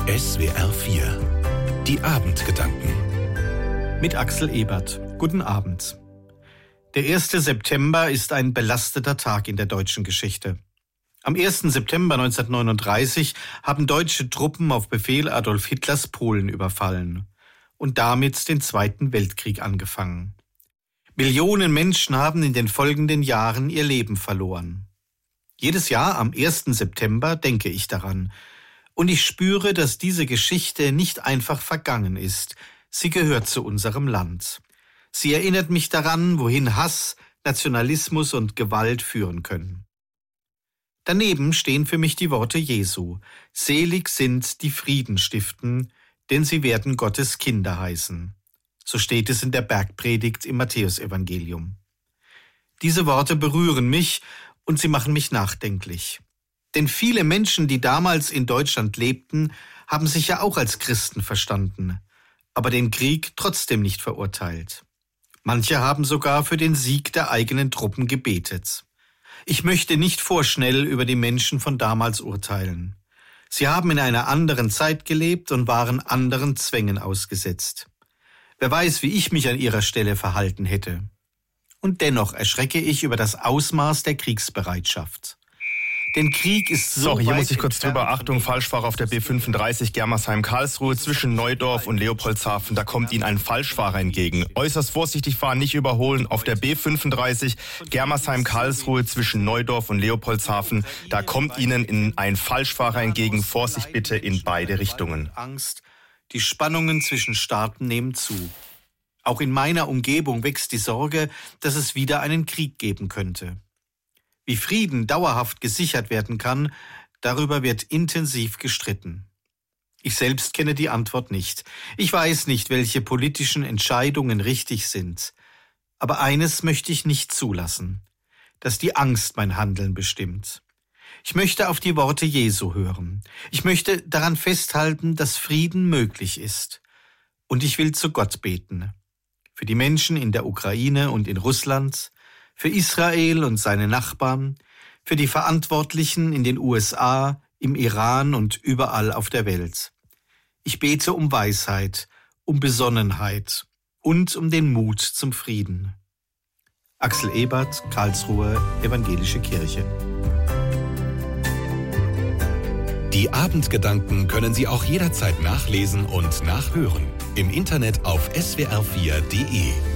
SWR 4 Die Abendgedanken mit Axel Ebert. Guten Abend. Der 1. September ist ein belasteter Tag in der deutschen Geschichte. Am 1. September 1939 haben deutsche Truppen auf Befehl Adolf Hitlers Polen überfallen und damit den Zweiten Weltkrieg angefangen. Millionen Menschen haben in den folgenden Jahren ihr Leben verloren. Jedes Jahr am 1. September denke ich daran. Und ich spüre, dass diese Geschichte nicht einfach vergangen ist. Sie gehört zu unserem Land. Sie erinnert mich daran, wohin Hass, Nationalismus und Gewalt führen können. Daneben stehen für mich die Worte Jesu. Selig sind die Frieden stiften, denn sie werden Gottes Kinder heißen. So steht es in der Bergpredigt im Matthäusevangelium. Diese Worte berühren mich und sie machen mich nachdenklich. Denn viele Menschen, die damals in Deutschland lebten, haben sich ja auch als Christen verstanden, aber den Krieg trotzdem nicht verurteilt. Manche haben sogar für den Sieg der eigenen Truppen gebetet. Ich möchte nicht vorschnell über die Menschen von damals urteilen. Sie haben in einer anderen Zeit gelebt und waren anderen Zwängen ausgesetzt. Wer weiß, wie ich mich an ihrer Stelle verhalten hätte. Und dennoch erschrecke ich über das Ausmaß der Kriegsbereitschaft. Denn Krieg ist so Sorry, hier muss ich kurz drüber. Achtung, Falschfahrer auf der B35 Germersheim-Karlsruhe zwischen Neudorf und Leopoldshafen. Da kommt Ihnen ein Falschfahrer entgegen. Äußerst vorsichtig fahren, nicht überholen. Auf der B35 Germersheim-Karlsruhe zwischen Neudorf und Leopoldshafen. Da kommt Ihnen ein Falschfahrer entgegen. Vorsicht bitte in beide Richtungen. Angst, die Spannungen zwischen Staaten nehmen zu. Auch in meiner Umgebung wächst die Sorge, dass es wieder einen Krieg geben könnte. Wie Frieden dauerhaft gesichert werden kann, darüber wird intensiv gestritten. Ich selbst kenne die Antwort nicht. Ich weiß nicht, welche politischen Entscheidungen richtig sind. Aber eines möchte ich nicht zulassen, dass die Angst mein Handeln bestimmt. Ich möchte auf die Worte Jesu hören. Ich möchte daran festhalten, dass Frieden möglich ist. Und ich will zu Gott beten. Für die Menschen in der Ukraine und in Russland, für Israel und seine Nachbarn, für die Verantwortlichen in den USA, im Iran und überall auf der Welt. Ich bete um Weisheit, um Besonnenheit und um den Mut zum Frieden. Axel Ebert, Karlsruhe, Evangelische Kirche. Die Abendgedanken können Sie auch jederzeit nachlesen und nachhören. Im Internet auf swr4.de.